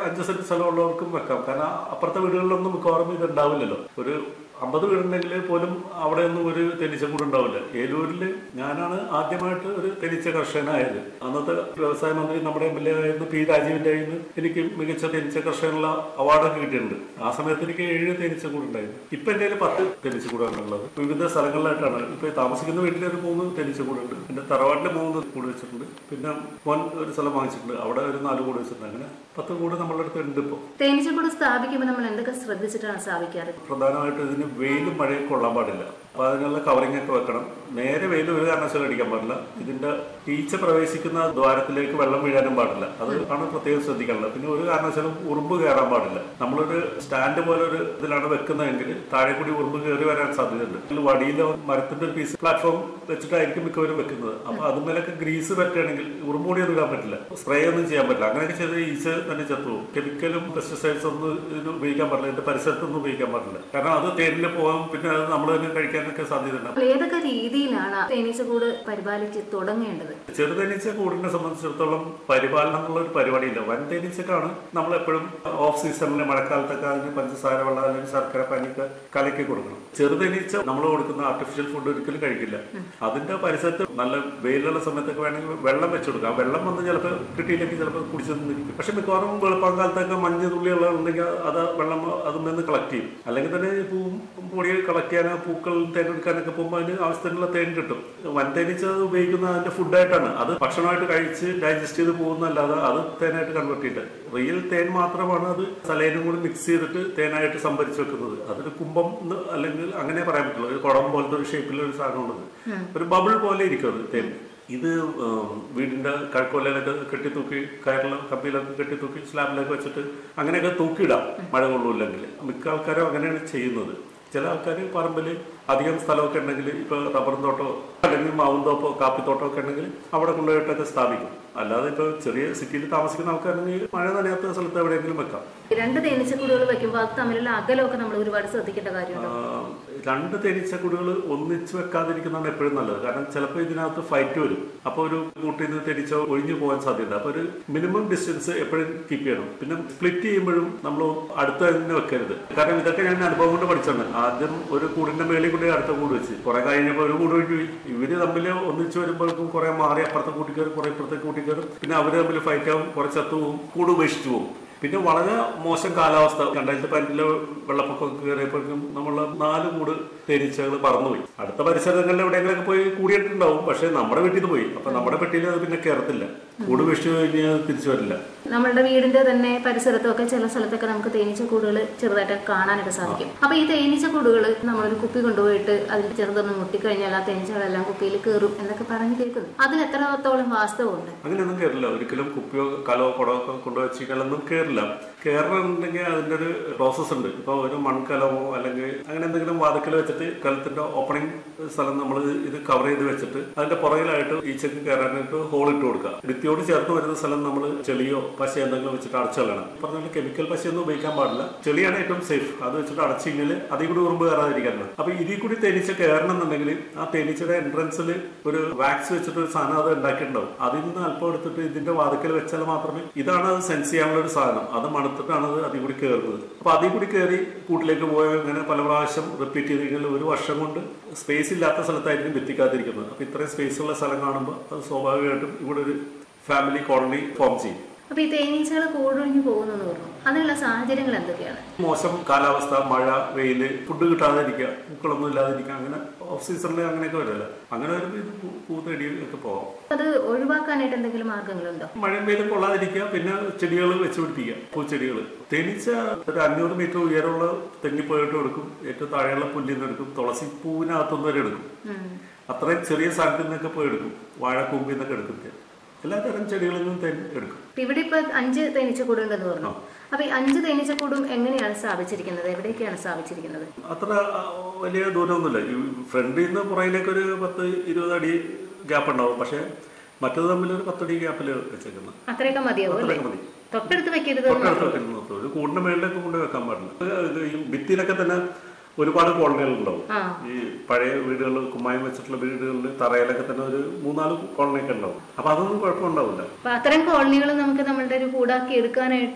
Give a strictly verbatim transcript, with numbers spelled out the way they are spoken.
അഞ്ച് സെന്റ് സ്ഥലമുള്ളവർക്കും വെക്കാം. കാരണം അപ്പുറത്തെ വീടുകളിലൊന്നും മിക്കവാറും ഇത് ഉണ്ടാവില്ലല്ലോ. ഒരു അമ്പത് വീടുണ്ടെങ്കിൽ പോലും അവിടെ ഒന്നും ഒരു തേനീച്ചക്കൂട് ഉണ്ടാവില്ല. ഏലൂരിൽ ഞാനാണ് ആദ്യമായിട്ട് ഒരു തേനീച്ച കർഷകനായത്. അന്നത്തെ വ്യവസായ മന്ത്രി നമ്മുടെ എം എൽ എ ആയിരുന്നു പി രാജീവിന്റെ കയ്യിൽ നിന്ന് എനിക്ക് മികച്ച തേനീച്ച കർഷകനുള്ള അവാർഡൊക്കെ കിട്ടിയിട്ടുണ്ട്. ആ സമയത്ത് എനിക്ക് ഏഴ് തേനീച്ചക്കൂട് ഉണ്ടായിരുന്നു. ഇപ്പൊ എന്റെ കയ്യിൽ പത്ത് തേനീച്ചക്കൂടാണ് ഉള്ളത്. വിവിധ സ്ഥലങ്ങളിലായിട്ടാണ്. ഇപ്പൊ താമസിക്കുന്ന വീട്ടിലൊരു മൂന്ന് തേനീച്ചക്കൂടുണ്ട്. പിന്നെ തറവാട്ടിൽ മൂന്ന് കൂട് വെച്ചിട്ടുണ്ട്. പിന്നെ മോൻ ഒരു സ്ഥലം വാങ്ങിച്ചിട്ടുണ്ട്, അവിടെ ഒരു നാല് കൂട് വെച്ചിട്ടുണ്ട്. അങ്ങനെ പത്ത് കൂട് നമ്മളുടെ അടുത്ത് ഉണ്ട്. ഇപ്പോൾ തേനീച്ചക്കൂട് സ്ഥാപിക്കുമ്പോൾ നമ്മൾ എന്തൊക്കെ ശ്രദ്ധിച്ചിട്ടാണ് സ്ഥാപിക്കാറ്? പ്രധാനമായിട്ട് ഇതിന് വെയിലും മഴയും കൊള്ളാൻ പാടില്ല. അപ്പൊ അതിനുള്ള കവറിംഗ് ഒക്കെ വെക്കണം. നേരെ വെയിൽ ഒരു കാരണവശാലും അടിക്കാൻ പാടില്ല. ഇതിന്റെ ഈച്ച പ്രവേശിക്കുന്ന ദ്വാരത്തിലേക്ക് വെള്ളം വീഴാനും പാടില്ല. അത് ആണ് പ്രത്യേകം ശ്രദ്ധിക്കാനുള്ളത്. പിന്നെ ഒരു കാരണവശാലും ഉറുമ്പ് കയറാൻ പാടില്ല. നമ്മളൊരു സ്റ്റാൻഡ് പോലെ ഒരു ഇതിലാണ് വെക്കുന്നതെങ്കിൽ താഴെ കൂടി ഉറുമ്പ് കയറി വരാൻ സാധ്യതയുണ്ട്. വടിയിലോ മരത്തിന്റെ ഒരു പീസ് പ്ലാറ്റ്ഫോം വെച്ചിട്ടായിരിക്കും മിക്കവരും വെക്കുന്നത്. അപ്പൊ അതുമേലൊക്കെ ഗ്രീസ് പറ്റുകയാണെങ്കിൽ ഉറുമ്പ് കൂടി ഒന്നും ഇടാൻ പറ്റില്ല, സ്പ്രേ ഒന്നും ചെയ്യാൻ പറ്റില്ല. അങ്ങനെയൊക്കെ ചെയ്ത് ഈച്ച തന്നെ ചത്തുപോകും. കെമിക്കലും പെസ്റ്റിസൈഡ്സ് ഒന്നും ഇതിന് ഉപയോഗിക്കാൻ പാടില്ല. ഇതിന്റെ പരിസരത്തൊന്നും ഉപയോഗിക്കാൻ പാടില്ല. കാരണം അത് തേനില് പോകാം, പിന്നെ അത് നമ്മൾ തന്നെ കഴിക്കാനൊക്കെ സാധ്യതയുണ്ട്. ഏതൊക്കെ രീതിയിലാണ് തേനീച്ചക്കൂട് പരിപാലിച്ച് തുടങ്ങേണ്ടത്? ചെറുതേനീച്ച കൂടിനെ സംബന്ധിച്ചിടത്തോളം പരിപാലനം എന്നുള്ള ഒരു പരിപാടിയില്ല. വൻ തേനീച്ചക്കാണ് നമ്മളെപ്പോഴും ഓഫ് സീസണിലെ മഴക്കാലത്തൊക്കെ അതിന് പഞ്ചസാര വെള്ളം അല്ലെങ്കിൽ ശർക്കര പനിയൊക്കെ കലക്കി കൊടുക്കണം. ചെറുതേനീച്ച നമ്മൾ കൊടുക്കുന്ന ആർട്ടിഫിഷ്യൽ ഫുഡ് ഒരിക്കലും കഴിക്കില്ല. അതിന്റെ പരിസരത്ത് നല്ല വെയിലുള്ള സമയത്തൊക്കെ വേണമെങ്കിൽ വെള്ളം വെച്ചു കൊടുക്കാം. വെള്ളം വന്ന് ചിലപ്പോൾ കിട്ടിയില്ലെങ്കിൽ ചിലപ്പോൾ കുടിച്ചെന്നിരിക്കും. പക്ഷെ മിക്കവാറും വെളുപ്പാങ്കാലത്തൊക്കെ മഞ്ഞ് തുള്ളിയുള്ള ഉണ്ടെങ്കിൽ അത് വെള്ളം അതിൽ നിന്ന് കളക്ട് ചെയ്യും. അല്ലെങ്കിൽ തന്നെ പൂ പൊടി കളക്ട് ചെയ്യാനോ പൂക്കൾ തേനെടുക്കാനൊക്കെ പോകുമ്പോൾ അതിന് ആവശ്യത്തിനുള്ള തേൻ കിട്ടും. വൻ തേനീച്ച ഉപയോഗിക്കുന്ന അതിന്റെ ഫുഡായിട്ടാണ്. അത് ഭക്ഷണമായിട്ട് കഴിച്ച് ഡൈജസ്റ്റ് ചെയ്ത് പോകുന്നല്ലാതെ അത് തേനായിട്ട് കൺവേർട്ട് ചെയ്തിട്ട് റിയൽ തേൻ മാത്രമാണ് അത് സലൈനും കൂടി മിക്സ് ചെയ്തിട്ട് തേനായിട്ട് സംഭരിച്ചു വെക്കുന്നത്. അതൊരു കുംഭം അല്ലെങ്കിൽ അങ്ങനെ പറയാൻ പറ്റുള്ളൂ. ഒരു കുടം പോലത്തെ ഒരു ഷേപ്പിലുള്ള ഒരു സാധനമുള്ളത്, ഒരു ബബിൾ പോലെ ഇരിക്കും അത് തേൻ. ഇത് വീടിന്റെ കഴക്കൊല്ലയിലൊക്കെ കെട്ടിത്തൂക്കി കയറിലും കമ്പിയിലൊക്കെ കെട്ടിത്തൂക്കി സ്ലാബിലൊക്കെ വെച്ചിട്ട് അങ്ങനെയൊക്കെ തൂക്കിയിടാം മഴ കൊള്ളൂല്ലെങ്കിൽ. മിക്ക ആൾക്കാരും അങ്ങനെയാണ് ചെയ്യുന്നത്. ചില ആൾക്കാർ പറമ്പിൽ അധികം സ്ഥലമൊക്കെ ഉണ്ടെങ്കിൽ ഇപ്പൊ റബ്ബറും തോട്ടോ അല്ലെങ്കിൽ മാവും തോപ്പോ കാപ്പിത്തോട്ടോ ഒക്കെ ഉണ്ടെങ്കിൽ അവിടെ കൊണ്ടുപോയിട്ടൊക്കെ സ്ഥാപിക്കും. അല്ലാതെ ഇപ്പൊ ചെറിയ സിറ്റിയിൽ താമസിക്കുന്ന ആൾക്കാരുണ്ടെങ്കിൽ മഴ നനയാത്ത സ്ഥലത്ത് എവിടെയെങ്കിലും വെക്കാം. രണ്ട് തേനീച്ചക്കൂടുകൾ വെക്കുമ്പോൾ അത് തമ്മിലുള്ള അകലമൊക്കെ നമ്മൾ ഒരുപാട് ശ്രദ്ധിക്കേണ്ട കാര്യമാണ്. രണ്ട് തേനീച്ചക്കൂടുകൾ ഒന്നിച്ച് വെക്കാതിരിക്കുന്നതാണ് എപ്പോഴും നല്ലത്. കാരണം ചിലപ്പോൾ ഇതിനകത്ത് ഫൈറ്റ് വരും. അപ്പൊ ഒരു കൂട്ടിൽ നിന്ന് തേനീച്ച ഒഴിഞ്ഞു പോകാൻ സാധ്യത. അപ്പൊ ഒരു മിനിമം ഡിസ്റ്റൻസ് എപ്പോഴും കീപ്പ് ചെയ്യണം. പിന്നെ സ്പ്ലിറ്റ് ചെയ്യുമ്പോഴും നമ്മൾ അടുത്ത് തന്നെ വെക്കരുത്. കാരണം ഇതൊക്കെ ഞാൻ അനുഭവം കൊണ്ട് പഠിച്ചാണ്. ആദ്യം ഒരു കൂടിന്റെ മേളിൽ കൂടി അടുത്ത കൂട് വെച്ച് കുറെ കഴിഞ്ഞപ്പോൾ ഒരു കൂട് ഒഴിഞ്ഞു പോയി. ഇവര് തമ്മിൽ ഒന്നിച്ച് വരുമ്പോഴേക്കും കുറെ മാറി അപ്പുറത്തെ കൂട്ടിക്കയറും, കുറെ ഇപ്പുറത്തെ കൂട്ടിക്കയറും. പിന്നെ അവര് തമ്മിൽ ഫൈറ്റ് ആവും, കുറെ ചത്തു പോവും, കൂട് ഉപേക്ഷിച്ചു പോകും. പിന്നെ വളരെ മോശം കാലാവസ്ഥ രണ്ടായിരത്തി പതിനെട്ടിലെ വെള്ളപ്പൊക്കമൊക്കെ കയറിയപ്പോഴേക്കും നമ്മള് നാല് കൂട് തേനീച്ചകൾ പറന്നുപോയി. അടുത്ത പരിസരങ്ങളിൽ എവിടെയെങ്കിലൊക്കെ പോയി കൂടിയിട്ടുണ്ടാവും. പക്ഷെ നമ്മുടെ വീട്ടിൽ നിന്ന് പോയി. അപ്പൊ നമ്മുടെ പെട്ടിയിൽ അത് പിന്നെ കയറത്തില്ല. കൂട് വെച്ചു കഴിഞ്ഞാൽ തിരിച്ചു വരില്ല. നമ്മുടെ വീടിന്റെ തന്നെ പരിസരത്തൊക്കെ ചില സ്ഥലത്തൊക്കെ നമുക്ക് തേനീച്ചക്കൂടുകൾ ചെറുതായിട്ട് കാണാനൊക്കെ സാധിക്കും. അപ്പൊ ഈ തേനീച്ചക്കൂടുകൾ നമ്മളൊരു കുപ്പി കൊണ്ടുപോയിട്ട് അതിന്റെ ചെറുതൊന്ന് മുട്ടിക്കഴിഞ്ഞാൽ ആ തേനീച്ചകളെല്ലാം കുപ്പിയിൽ കയറും എന്നൊക്കെ പറഞ്ഞ് കേൾക്കുന്നു. അതിന് എത്രത്തോളം വാസ്തവമുണ്ട്? അങ്ങനെയൊന്നും കയറില്ല. ഒരിക്കലും കുപ്പിയോ കലോ കുടമോ ഒക്കെ കൊണ്ടുവച്ചിട്ടൊന്നും കയറില്ല. കയറണമെന്നുണ്ടെങ്കിൽ അതിന്റെ ഒരു പ്രോസസ് ഉണ്ട്. ഇപ്പൊ ഒരു മൺകലമോ അല്ലെങ്കിൽ അങ്ങനെ എന്തെങ്കിലും വാതക്കൽ വെച്ചിട്ട് കലത്തിന്റെ ഓപ്പണിംഗ് സ്ഥലം നമ്മൾ ഇത് കവർ ചെയ്ത് വെച്ചിട്ട് അതിന്റെ പുറകിലായിട്ട് ഈച്ചക്ക് കയറാനായിട്ട് ഹോൾ ഇട്ട് കൊടുക്കുക. ഭിത്തിയോട് ചേർത്ത് വരുന്ന സ്ഥലം നമ്മൾ ചെളിയോ പശ എന്തെങ്കിലും വെച്ചിട്ട് അടച്ചു കളയണം. പറഞ്ഞാൽ കെമിക്കൽ പശയൊന്നും ഉപയോഗിക്കാൻ പാടില്ല. ചെളിയാണ് ഏറ്റവും സേഫ്. അത് വെച്ചിട്ട് അടച്ചു കഴിഞ്ഞാൽ അതിൽ കൂടി ഉറുമ്പ് കയറാതിരിക്കാനാണ്. അപ്പൊ ഇതിൽ കൂടി തേനീച്ച കയറണം എന്നുണ്ടെങ്കിൽ ആ തേനീച്ചയുടെ എൻട്രൻസിൽ ഒരു വാക്സ് വെച്ചിട്ട് ഒരു സാധനം അത് ഉണ്ടാക്കിയിട്ടുണ്ടാവും. അതിൽ നിന്ന് അല്പം എടുത്തിട്ട് ഇതിന്റെ വാതക്കൽ വെച്ചാൽ മാത്രമേ ഇതാണ് അത് സെൻസ് ചെയ്യാനുള്ള ഒരു സാധനം. അത് മണത്തിട്ടാണ് അത് അതിൽ കൂടി കയറുന്നത്. അപ്പൊ അതിൽ കൂടി കയറി കൂട്ടിലേക്ക് പോയ ഇങ്ങനെ പല പ്രാവശ്യം റിപ്പീറ്റ് ചെയ്ത് കഴിഞ്ഞാൽ ഒരു വർഷം കൊണ്ട് സ്പേസ് ഇല്ലാത്ത സ്ഥലത്തായിരിക്കും ഭിത്തിക്കാതിരിക്കുന്നത്. അപ്പൊ ഇത്രയും സ്പേസ് ഉള്ള സ്ഥലം കാണുമ്പോൾ അത് സ്വാഭാവികമായിട്ടും ഇവിടെ ഒരു ഫാമിലി കോളനി ഫോം ചെയ്യും. അപ്പൊ ഈ തേനീച്ചകൾ കൂടൊഴിഞ്ഞു പോകുന്നു പറഞ്ഞു, അതിനുള്ള സാഹചര്യങ്ങൾ എന്തൊക്കെയാണ്? മോശം കാലാവസ്ഥ, മഴ, വെയില്, ഫുഡ് കിട്ടാതിരിക്കുക, പൂക്കളൊന്നും ഇല്ലാതിരിക്കുക, അങ്ങനെ ഓഫ് സീസണിൽ അങ്ങനെയൊക്കെ വരില്ല. അങ്ങനെ വരുമ്പോൾ ഇത് പൂത്തേടി ഒക്കെ പോകാം. അത് ഒഴിവാക്കാനായിട്ട് എന്തെങ്കിലും മാർഗങ്ങളുണ്ടോ? മഴയും വെയിലും കൊള്ളാതിരിക്കുക. പിന്നെ ചെടികൾ വെച്ച് പിടിപ്പിക്കുക, പൂച്ചെടികൾ. തേനീച്ച ഒരു അഞ്ഞൂറ് മീറ്റർ ഉയരമുള്ള തെങ്ങിപ്പോയിട്ട് എടുക്കും, ഏറ്റവും താഴെയുള്ള പുല്ലിൽ നിന്ന് എടുക്കും, തുളസി പൂവിനകത്തുനിന്ന് വരെ എടുക്കും. അത്രയും ചെറിയ സ്ഥലത്തിൽ നിന്നൊക്കെ പോയി എടുക്കും, വാഴക്കൂമ്പിൽ നിന്നൊക്കെ എടുക്കും. എല്ലാ തരം ചെടികളിൽ നിന്നും തേൻ എടുക്കും. ഇവിടെ ഇപ്പൊ അഞ്ച് തേനീച്ചക്കൂട് ഉണ്ടെന്ന് പറഞ്ഞു. അപ്പൊ ഈ അഞ്ച് തേനീച്ചക്കൂടും എങ്ങനെയാണ് സ്ഥാപിച്ചിരിക്കുന്നത്? എവിടേക്കാണ് സ്ഥാപിച്ചിരിക്കുന്നത്? അത്ര വലിയ ദൂരമൊന്നുമില്ല. ഈ ഫ്രണ്ടിൽ നിന്ന് പുറകിലേക്ക് ഒരു പത്ത് ഇരുപത് അടി ഗ്യാപ്പ് ഉണ്ടാവും. പക്ഷെ മറ്റത് തമ്മിൽ ഒരു പത്തടി ഗ്യാപ്പിൽ വെച്ചേക്കുന്നത്. അത്രയൊക്കെ മതിയാവും. അത്രയൊക്കെ മതി. തൊട്ടടുത്ത് വെക്കരുത്. തൊട്ടടുത്ത് വെക്കുന്നത് ഒരു കൂടിന്റെ മേളിലേക്ക് കൊണ്ട് വെക്കാൻ പാടില്ല. ഈ ഭിത്തിയിലൊക്കെ തന്നെ ഒരുപാട് കോളനികൾ ഉണ്ടാവും. ഈ പഴയ വീടുകൾ, കുമ്മായം വെച്ചിട്ടുള്ള വീടുകളിൽ തറയിലൊക്കെ തന്നെ ഒരു മൂന്നാല് കോളനിയൊക്കെ ഉണ്ടാവും. അപ്പൊ അതൊന്നും കുഴപ്പമുണ്ടാവില്ല. അപ്പൊ അത്തരം കോളനികൾ നമുക്ക് നമ്മളുടെ ഒരു കൂടാക്കി എടുക്കാനായിട്ട്